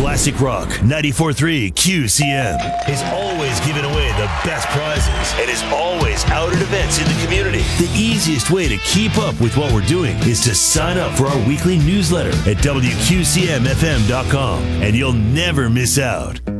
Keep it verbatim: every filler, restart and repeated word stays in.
Classic Rock ninety-four point three Q C M is always giving away the best prizes and is always out at events in the community. The easiest way to keep up with what we're doing is to sign up for our weekly newsletter at W Q C M F M dot com, and you'll never miss out.